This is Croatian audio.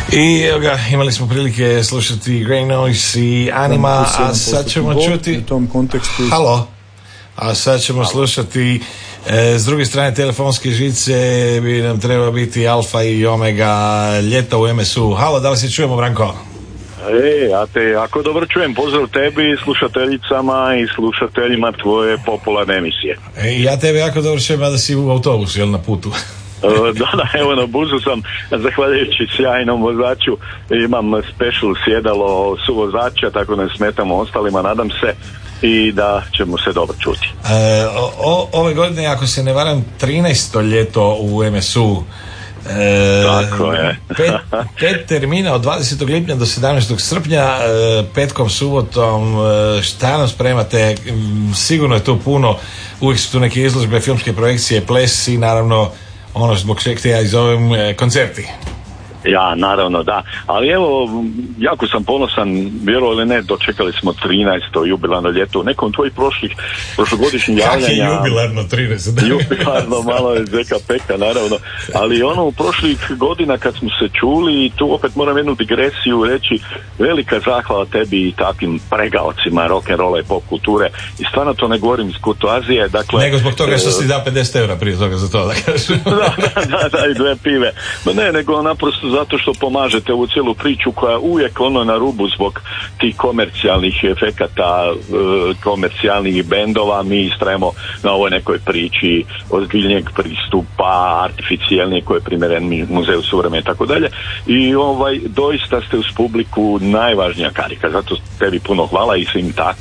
I evo ga, imali smo prilike slušati Grey Noise i Anima, a sad ćemo čuti u tom kontekstu. Halo. A sad ćemo slušati s druge strane telefonske žice bi nam treba biti Alfa i Omega, Ljeta u MSU. Halo, da li se čujemo, Branko? Ja te jako dobro čujem. Pozdrav tebi, slušateljicama i slušateljima tvoje popularne emisije. Ja tebe jako dobro čujem, a da si u autobusu, jel na putu? Da, evo na buzu sam, zahvaljujući sjajnom vozaču, imam special sjedalo suvozača, tako ne smetamo ostalima, nadam se i da ćemo se dobro čuti. Ove godine, ako se ne varam, 13. ljeto u MSU. Tako je. Pet termina od 20. lipnja do 17. srpnja, petkom, subotom, šta nam spremate? Sigurno je tu puno, uvijek su tu neke izložbe, filmske projekcije, ples i naravno ono zbog čeg te ja i zovem koncerti. Ja, naravno, da. Ali evo, jako sam ponosan, vjerovali ili ne, dočekali smo 13. jubilarno ljeto. U nekom tvojih prošlogodišnjih javljanja... Kak je jubilarno 13? Jubilarno, malo je ZKP-ka, naravno. Ali ono, u prošlih godina kad smo se čuli, i tu opet moram jednu digresiju reći, velika zahvala tebi i takvim pregaocima rock'n'rolla i pop kulture. I stvarno to ne govorim iz kurtoazije, dakle... Nego zbog toga što si dao 50 € prije toga za to, da kažem. da, i 2 pive. Ma ne, nego naprosto zato što pomažete ovu cijelu priču koja je uvijek ono na rubu zbog tih komercijalnih efekata, komercijalnih bendova. Mi istrajemo na ovoj nekoj priči ozbiljnijeg pristupa, artificijelnije koje je primjeren muzeju suvremena i tako dalje. I doista ste uz publiku najvažnija karika. Zato tebi puno hvala i svim